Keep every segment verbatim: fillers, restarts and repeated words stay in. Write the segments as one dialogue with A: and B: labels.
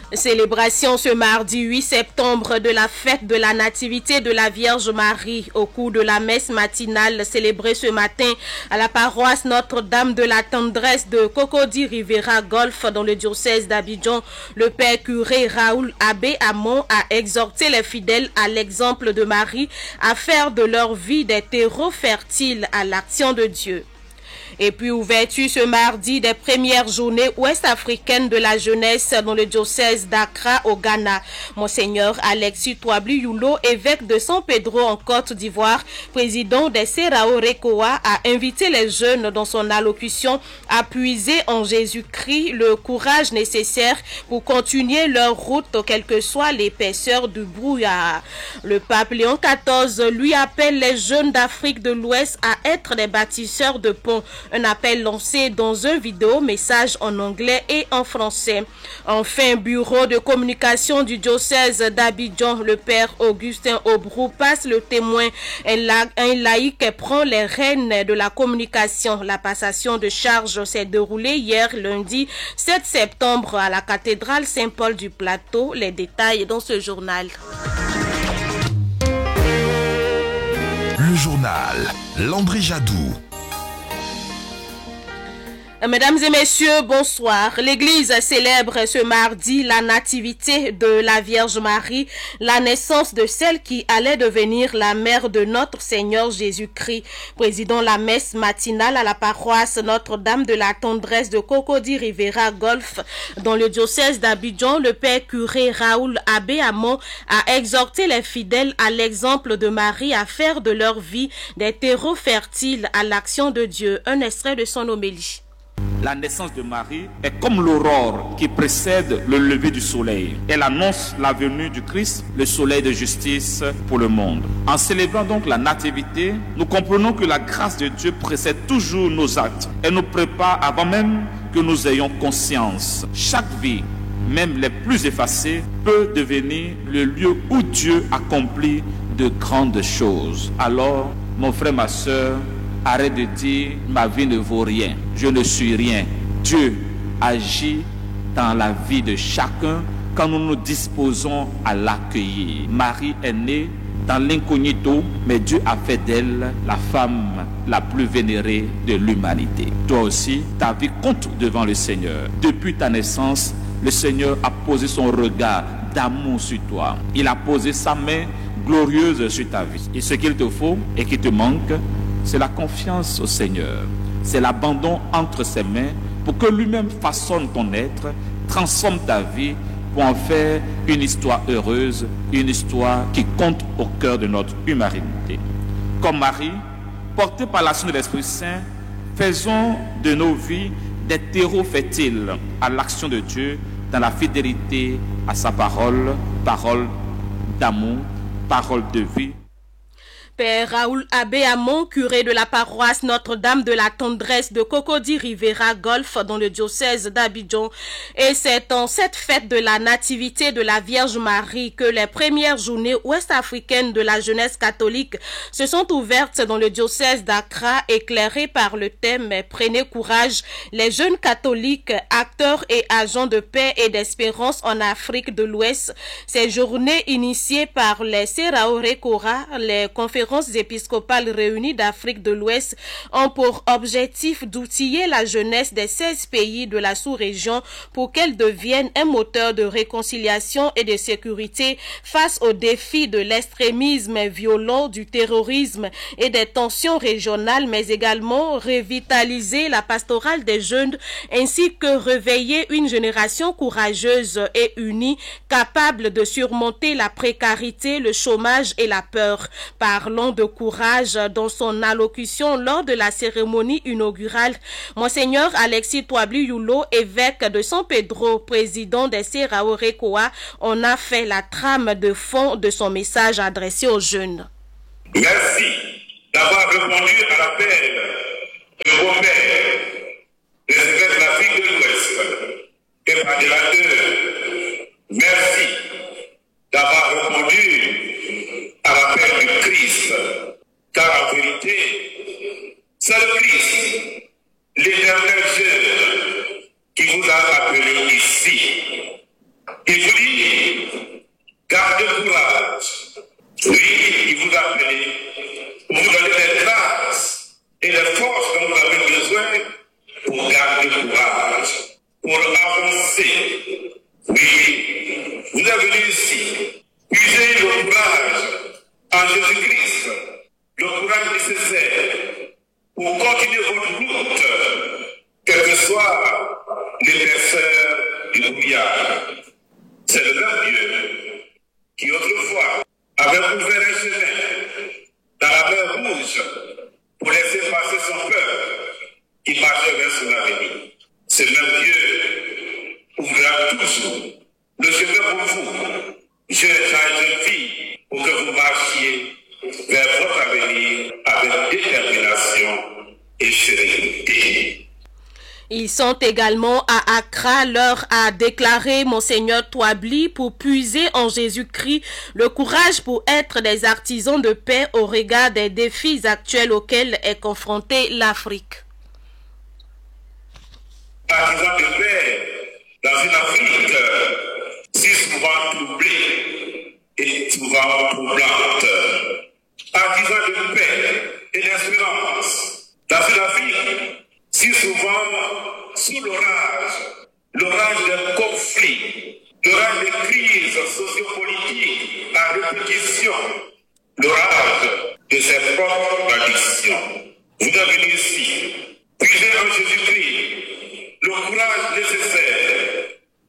A: Célébration ce mardi huit septembre de la fête de la Nativité de la Vierge Marie au cours de la messe matinale célébrée ce matin à la paroisse Notre-Dame de la Tendresse de Cocody Rivera Golf dans le diocèse d'Abidjan. Le père curé Raoul Abbé Amon a exhorté les fidèles à l'exemple de Marie à faire de leur vie des terreaux fertiles à l'action de Dieu. Et puis ouverture ce mardi des premières journées ouest-africaines de la jeunesse dans le diocèse d'Accra au Ghana. Monseigneur Alexis Touabli Yulo, évêque de San Pedro en Côte d'Ivoire, président des Seraorekoa, a invité les jeunes dans son allocution à puiser en Jésus-Christ le courage nécessaire pour continuer leur route, quelle que soit l'épaisseur du brouillard. Le pape Léon quatorze lui appelle les jeunes d'Afrique de l'Ouest à être des bâtisseurs de ponts. Un appel lancé dans un vidéo message en anglais et en français. Enfin, bureau de communication du diocèse d'Abidjan, le père Augustin Aubrou passe le témoin. Un, la, un laïc prend les rênes de la communication. La passation de charge s'est déroulée hier lundi sept septembre à la cathédrale Saint-Paul du Plateau. Les détails dans ce journal.
B: Le journal Landry Jadou.
A: Mesdames et messieurs, bonsoir. L'Église célèbre ce mardi la nativité de la Vierge Marie, la naissance de celle qui allait devenir la mère de notre Seigneur Jésus-Christ. Président la messe matinale à la paroisse Notre-Dame de la Tendresse de Cocody Rivera Golf dans le diocèse d'Abidjan, le père curé Raoul Abbé Amon a exhorté les fidèles à l'exemple de Marie à faire de leur vie des terreaux fertiles à l'action de Dieu. Un extrait de son homélie.
C: La naissance de Marie est comme l'aurore qui précède le lever du soleil. Elle annonce la venue du Christ, le soleil de justice pour le monde. En célébrant donc la nativité, nous comprenons que la grâce de Dieu précède toujours nos actes. Elle nous prépare avant même que nous ayons conscience. Chaque vie, même les plus effacées, peut devenir le lieu où Dieu accomplit de grandes choses. Alors, mon frère, ma soeur, arrête de dire ma vie ne vaut rien, je ne suis rien. Dieu agit dans la vie de chacun quand nous nous disposons à l'accueillir. Marie est née dans l'incognito, mais Dieu a fait d'elle la femme la plus vénérée de l'humanité. Toi aussi, ta vie compte devant le Seigneur. Depuis ta naissance, le Seigneur a posé son regard d'amour sur toi. Il a posé sa main glorieuse sur ta vie. Et ce qu'il te faut et qui te manque, c'est la confiance au Seigneur. C'est l'abandon entre ses mains pour que lui-même façonne ton être, transforme ta vie pour en faire une histoire heureuse, une histoire qui compte au cœur de notre humanité. Comme Marie, portés par l'action de l'Esprit Saint, faisons de nos vies des terreaux fertiles à l'action de Dieu dans la fidélité à sa parole, parole d'amour, parole de vie.
A: Père Raoul Abbé Amon, curé de la paroisse Notre-Dame de la Tendresse de Cocody Rivera Golf dans le diocèse d'Abidjan. Et c'est en cette fête de la nativité de la Vierge Marie que les premières journées ouest-africaines de la jeunesse catholique se sont ouvertes dans le diocèse d'Accra, éclairées par le thème « Prenez courage, les jeunes catholiques, acteurs et agents de paix et d'espérance en Afrique de l'Ouest ». Ces journées initiées par les Seraorekoa, les conférences épiscopales réunies d'Afrique de l'Ouest, ont pour objectif d'outiller la jeunesse des seize pays de la sous-région pour qu'elle devienne un moteur de réconciliation et de sécurité face aux défis de l'extrémisme violent, du terrorisme et des tensions régionales, mais également revitaliser la pastorale des jeunes ainsi que réveiller une génération courageuse et unie, capable de surmonter la précarité, le chômage et la peur. Parlons de courage dans son allocution lors de la cérémonie inaugurale. Monseigneur Alexis Touabli Yulo, évêque de San Pedro, président des Seraorekoa, en a fait la trame de fond de son message adressé aux jeunes.
D: Merci d'avoir répondu à l'appel de vos pères, des évêques de l'Afrique de l'Ouest et modérateurs. Merci d'avoir répondu à l'appel du Christ, car en vérité, c'est le Christ, l'éternel Dieu, qui vous a appelé ici. Il vous dit, gardez courage. Oui, il vous a appelé pour vous donner les grâces et les forces dont vous avez besoin pour garder courage, pour avancer. Oui, vous êtes venu ici, puiser le courage en Jésus-Christ, le courage nécessaire pour continuer votre route, quels que soient l'épaisseur du brouillard. C'est le même Dieu qui autrefois avait ouvert un chemin dans la mer Rouge pour laisser passer son peuple qui marchait vers son avenir. Ce même Dieu ouvrira toujours le chemin pour vous, jeunes gens et jeunes filles, pour que vous marchiez vers votre avenir avec détermination et sérénité.
A: Ils sont également à Accra, leur a déclaré Monseigneur Touably, pour puiser en Jésus-Christ le courage pour être des artisans de paix au regard des défis actuels auxquels est confrontée l'Afrique.
D: Artisans de paix dans une Afrique si souvent troublée et souvent troublante. Artisans de paix et d'espérance dans une Afrique si souvent sous l'orage, l'orage des conflits, l'orage des crises sociopolitiques à répétition, l'orage de ses propres traditions. Vous êtes venus ici, puiser en Jésus-Christ le courage nécessaire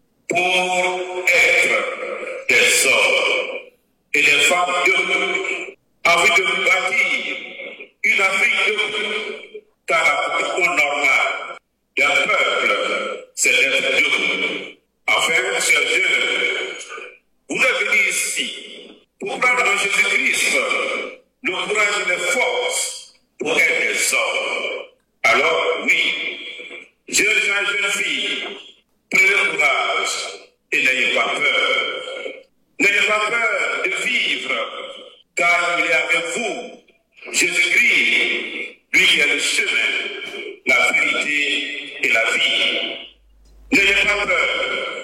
D: pour être des hommes et des femmes debout, envie de bâtir une Afrique debout. Car la position normale d'un peuple, c'est d'être debout. Enfin, chers jeunes, vous êtes venus ici pour prendre en Jésus-Christ le courage et les forces pour être des hommes. Alors, oui, jeunes gens et jeunes filles, prenez courage et n'ayez pas peur. N'ayez pas peur de vivre, car il est avec vous, Jésus-Christ, lui qui est le chemin, la vérité et la vie. N'ayez pas peur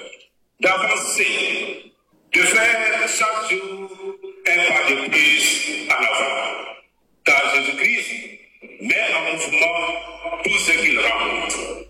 D: d'avancer, de faire chaque jour un pas de plus en avant. Car Jésus-Christ met en mouvement tout ce qu'il rencontre.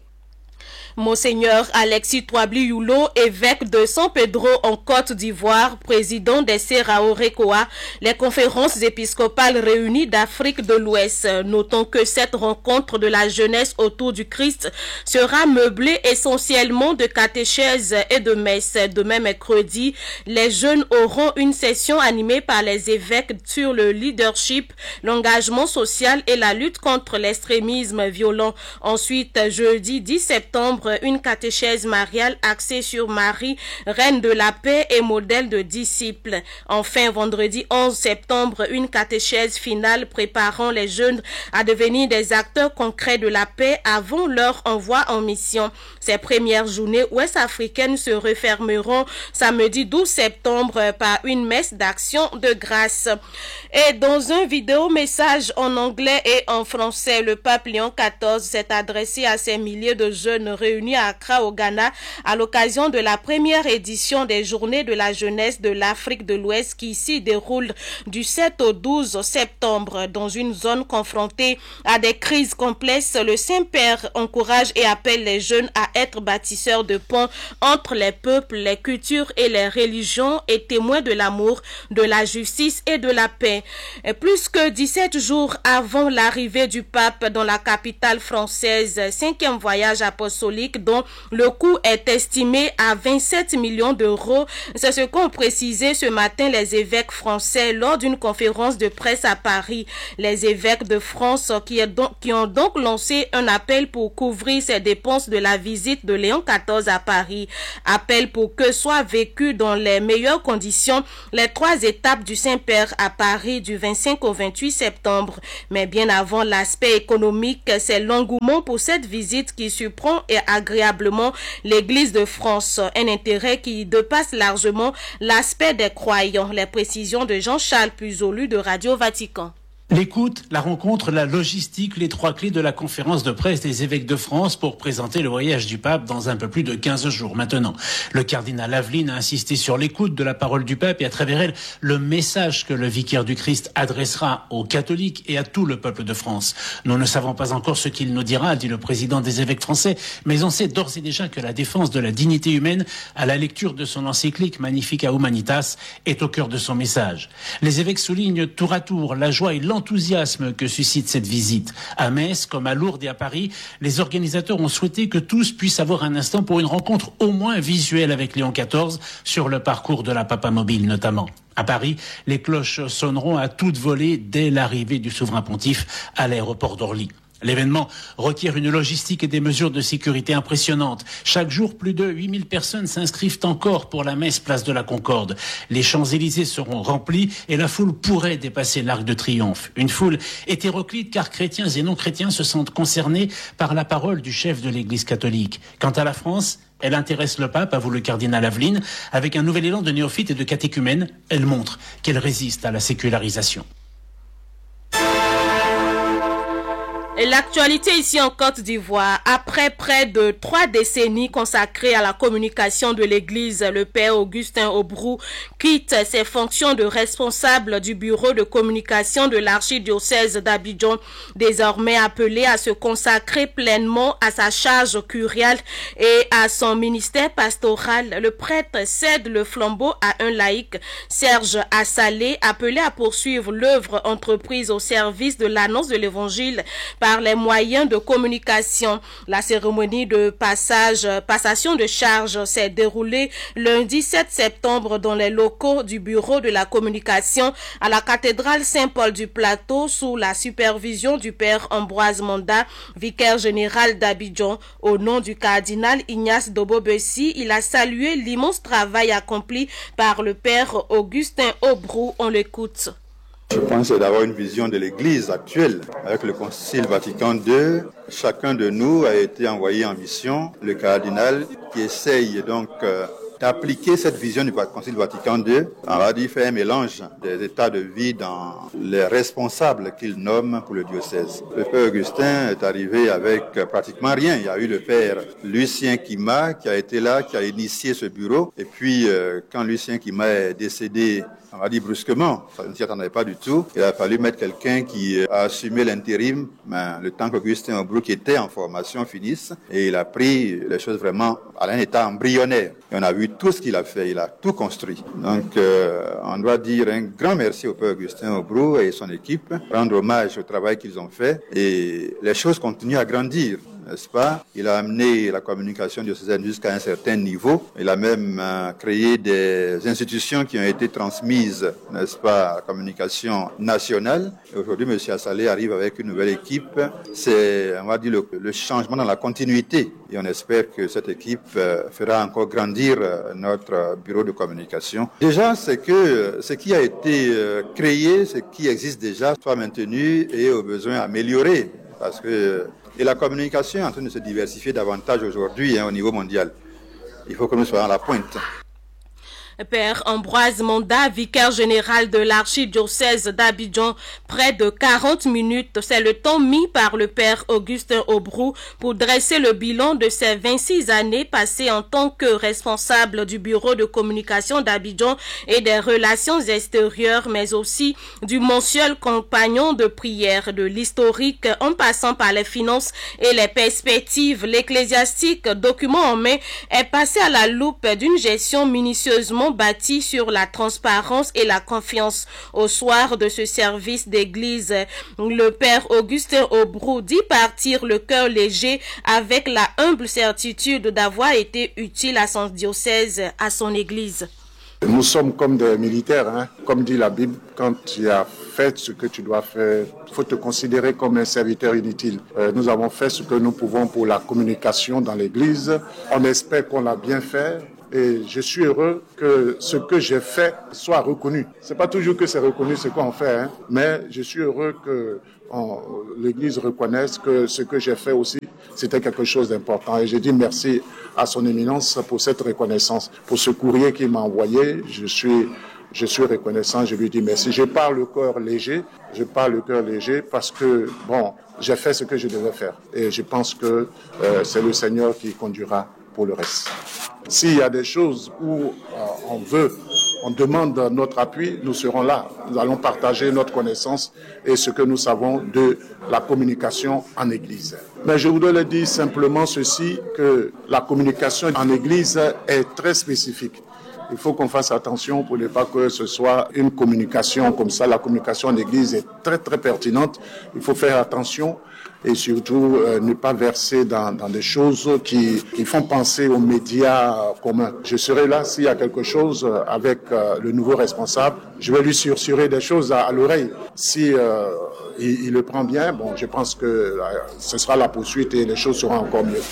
A: Monseigneur Alexis Touably Yulo, évêque de San Pedro en Côte d'Ivoire, président des Seraorekoa, les conférences épiscopales réunies d'Afrique de l'Ouest. Notons que cette rencontre de la jeunesse autour du Christ sera meublée essentiellement de catéchèses et de messes. Demain mercredi, les jeunes auront une session animée par les évêques sur le leadership, l'engagement social et la lutte contre l'extrémisme violent. Ensuite, jeudi dix septembre, une catéchèse mariale axée sur Marie, reine de la paix et modèle de disciples. Enfin, vendredi onze septembre, une catéchèse finale préparant les jeunes à devenir des acteurs concrets de la paix avant leur envoi en mission. Ces premières journées ouest-africaines se refermeront samedi douze septembre par une messe d'action de grâce. Et dans un vidéo message en anglais et en français, le pape Léon quatorze s'est adressé à ces milliers de jeunes réunis à Accra au Ghana à l'occasion de la première édition des Journées de la jeunesse de l'Afrique de l'Ouest qui s'y déroule du sept au douze septembre. Dans une zone confrontée à des crises complexes, le Saint-Père encourage et appelle les jeunes à être bâtisseurs de ponts entre les peuples, les cultures et les religions et témoins de l'amour, de la justice et de la paix. Et plus que dix-sept jours avant l'arrivée du pape dans la capitale française, cinquième voyage apostolique dont le coût est estimé à vingt-sept millions d'euros. C'est ce qu'ont précisé ce matin les évêques français lors d'une conférence de presse à Paris. Les évêques de France qui, est donc, qui ont donc lancé un appel pour couvrir ces dépenses de la visite de Léon quatorze à Paris. Appel pour que soient vécues dans les meilleures conditions les trois étapes du Saint-Père à Paris du vingt-cinq au vingt-huit septembre. Mais bien avant l'aspect économique, c'est l'engouement pour cette visite qui surprend et agréablement l'Église de France, un intérêt qui dépasse largement l'aspect des croyants. Les précisions de Jean-Charles Puzolu de Radio Vatican.
E: L'écoute, la rencontre, la logistique, les trois clés de la conférence de presse des évêques de France pour présenter le voyage du pape dans un peu plus de quinze jours maintenant. Le cardinal Aveline a insisté sur l'écoute de la parole du pape et à travers elle, le message que le vicaire du Christ adressera aux catholiques et à tout le peuple de France. Nous ne savons pas encore ce qu'il nous dira, dit le président des évêques français, mais on sait d'ores et déjà que la défense de la dignité humaine à la lecture de son encyclique Magnificat Humanitas est au cœur de son message. Les évêques soulignent tour à tour la joie et l'enthousiasme L'enthousiasme que suscite cette visite. À Metz, comme à Lourdes et à Paris, les organisateurs ont souhaité que tous puissent avoir un instant pour une rencontre au moins visuelle avec Léon quatorze sur le parcours de la Papa Mobile notamment. À Paris, les cloches sonneront à toute volée dès l'arrivée du souverain pontife à l'aéroport d'Orly. L'événement requiert une logistique et des mesures de sécurité impressionnantes. Chaque jour, plus de huit mille personnes s'inscrivent encore pour la messe place de la Concorde. Les Champs-Élysées seront remplis et la foule pourrait dépasser l'Arc de Triomphe. Une foule hétéroclite car chrétiens et non-chrétiens se sentent concernés par la parole du chef de l'Église catholique. Quant à la France, elle intéresse le pape, avoue le cardinal Aveline. Avec un nouvel élan de néophyte et de catéchumène, elle montre qu'elle résiste à la sécularisation.
A: L'actualité ici en Côte d'Ivoire, après près de trois décennies consacrées à la communication de l'Église, le père Augustin Aubrou quitte ses fonctions de responsable du bureau de communication de l'archidiocèse d'Abidjan, désormais appelé à se consacrer pleinement à sa charge curiale et à son ministère pastoral. Le prêtre cède le flambeau à un laïc, Serge Assalé, appelé à poursuivre l'œuvre entreprise au service de l'annonce de l'Évangile par les moyens de communication. La cérémonie de passage, passation de charge s'est déroulée lundi sept septembre dans les locaux du bureau de la communication à la cathédrale Saint-Paul du Plateau sous la supervision du père Ambroise Manda, vicaire général d'Abidjan. Au nom du cardinal Ignace Dobo-Bessi, il a salué l'immense travail accompli par le père Augustin Aubrou. On l'écoute.
F: Je pense d'avoir une vision de l'Église actuelle. Avec le Concile Vatican deux, chacun de nous a été envoyé en mission. Le cardinal qui essaye donc euh, d'appliquer cette vision du Concile Vatican deux, on va dire faire un mélange des états de vie dans les responsables qu'il nomme pour le diocèse. Le père Augustin est arrivé avec pratiquement rien. Il y a eu le père Lucien Kima qui a été là, qui a initié ce bureau. Et puis euh, quand Lucien Kima est décédé, on va dire brusquement, ça ne s'y attendait pas du tout. Il a fallu mettre quelqu'un qui a assumé l'intérim, ben, le temps qu'Augustin Aubrou, qui était en formation, finisse. Et il a pris les choses vraiment à un état embryonnaire. Et on a vu tout ce qu'il a fait, il a tout construit. Donc, euh, on doit dire un grand merci au père Augustin Aubrou et son équipe, rendre hommage au travail qu'ils ont fait. Et les choses continuent à grandir, n'est-ce pas? Il a amené la communication diocésaine jusqu'à un certain niveau. Il a même euh, créé des institutions qui ont été transmises, n'est-ce pas, à la communication nationale. Et aujourd'hui, M. Assalé arrive avec une nouvelle équipe. C'est, on va dire, le, le changement dans la continuité. Et on espère que cette équipe euh, fera encore grandir euh, notre bureau de communication. Déjà, c'est que ce qui a été euh, créé, ce qui existe déjà, soit maintenu et au besoin amélioré. Parce que Et la communication est en train de se diversifier davantage aujourd'hui hein, au niveau mondial. Il faut que nous soyons à la pointe.
A: Père Ambroise Manda, vicaire général de l'archidiocèse d'Abidjan, près de quarante minutes, c'est le temps mis par le père Augustin Aubrou pour dresser le bilan de ses vingt-six années passées en tant que responsable du bureau de communication d'Abidjan et des relations extérieures, mais aussi du mensuel compagnon de prière, de l'historique en passant par les finances et les perspectives. L'ecclésiastique, document en main, est passé à la loupe d'une gestion minutieusement bâti sur la transparence et la confiance. Au soir de ce service d'église, le père Augustin Aubrou dit partir le cœur léger avec la humble certitude d'avoir été utile à son diocèse, à son église.
G: Nous sommes comme des militaires, hein. Comme dit la Bible, quand tu as fait ce que tu dois faire, il faut te considérer comme un serviteur inutile. Euh, nous avons fait ce que nous pouvons pour la communication dans l'église. On espère qu'on l'a bien fait. Et je suis heureux que ce que j'ai fait soit reconnu. C'est pas toujours que c'est reconnu ce qu'on fait, hein, mais je suis heureux que on, l'Église reconnaisse que ce que j'ai fait aussi, c'était quelque chose d'important. Et je dis merci à son éminence pour cette reconnaissance, pour ce courrier qu'il m'a envoyé. Je suis je suis reconnaissant, je lui dis merci. Je parle le cœur léger, je parle le cœur léger parce que, bon, j'ai fait ce que je devais faire. Et je pense que euh, c'est le Seigneur qui conduira pour le reste. S'il y a des choses où euh, on veut, on demande notre appui, nous serons là. Nous allons partager notre connaissance et ce que nous savons de la communication en Église. Mais je voudrais le dire simplement ceci, que la communication en Église est très spécifique. Il faut qu'on fasse attention pour ne pas que ce soit une communication comme ça. La communication en Église est très très pertinente. Il faut faire attention et surtout euh, ne pas verser dans, dans des choses qui, qui font penser aux médias communs. Je serai là s'il y a quelque chose avec euh, le nouveau responsable. Je vais lui susurrer des choses à, à l'oreille. Si euh, il, il le prend bien, bon, je pense que euh, ce sera la poursuite et les choses seront encore mieux.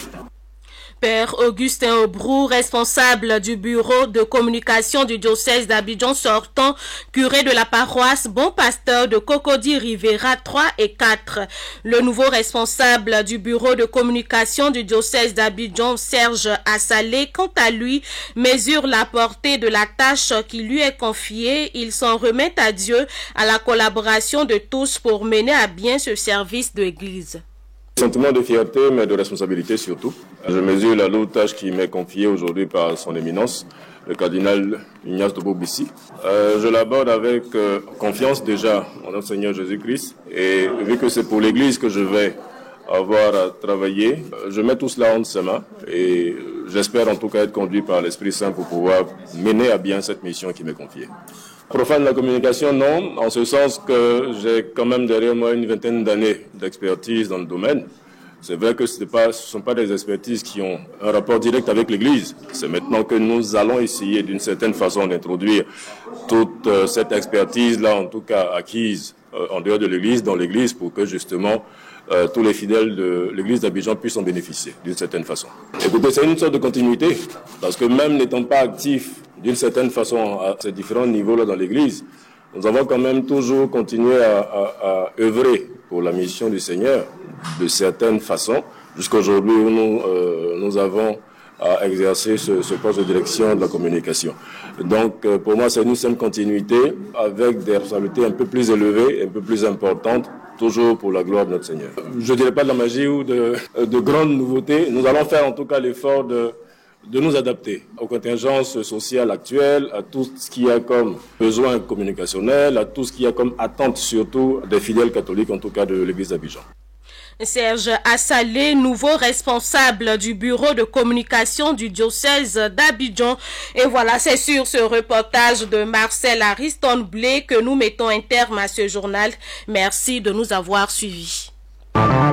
A: Père Augustin Aubrou, responsable du bureau de communication du diocèse d'Abidjan sortant, curé de la paroisse Bon Pasteur de Cocody Rivera trois et quatre. Le nouveau responsable du bureau de communication du diocèse d'Abidjan, Serge Assalé, quant à lui, mesure la portée de la tâche qui lui est confiée. Il s'en remet à Dieu, à la collaboration de tous pour mener à bien ce service de l'Église.
H: Sentiment de fierté, mais de responsabilité surtout. Je mesure la lourde tâche qui m'est confiée aujourd'hui par son éminence, le cardinal Ignace de Bobissi. Euh, je l'aborde avec euh, confiance déjà en notre Seigneur Jésus-Christ. Et vu que c'est pour l'Église que je vais avoir à travailler, je mets tout cela entre ses mains. Et j'espère en tout cas être conduit par l'Esprit Saint pour pouvoir mener à bien cette mission qui m'est confiée. Profane de la communication, non, en ce sens que j'ai quand même derrière moi une vingtaine d'années d'expertise dans le domaine. C'est vrai que ce ne sont pas des expertises qui ont un rapport direct avec l'Église. C'est maintenant que nous allons essayer d'une certaine façon d'introduire toute euh, cette expertise-là, en tout cas acquise euh, en dehors de l'Église, dans l'Église, pour que justement euh, tous les fidèles de l'Église d'Abidjan puissent en bénéficier d'une certaine façon. Écoutez, c'est une sorte de continuité, parce que même n'étant pas actifs d'une certaine façon à ces différents niveaux-là dans l'Église, nous avons quand même toujours continué à, à, à œuvrer pour la mission du Seigneur de certaines façons, jusqu'aujourd'hui où nous, euh, nous avons à exercer ce, ce poste de direction de la communication. Donc euh, pour moi c'est une simple continuité avec des responsabilités un peu plus élevées, un peu plus importantes, toujours pour la gloire de notre Seigneur. Je ne dirais pas de la magie ou de, de grandes nouveautés, nous allons faire en tout cas l'effort de de nous adapter aux contingences sociales actuelles, à tout ce qu'il y a comme besoin communicationnel, à tout ce qu'il y a comme attente surtout des fidèles catholiques, en tout cas de l'Église d'Abidjan.
A: Serge Assalé, nouveau responsable du bureau de communication du diocèse d'Abidjan. Et voilà, c'est sur ce reportage de Marcel Ariston Blé que nous mettons un terme à ce journal. Merci de nous avoir suivis.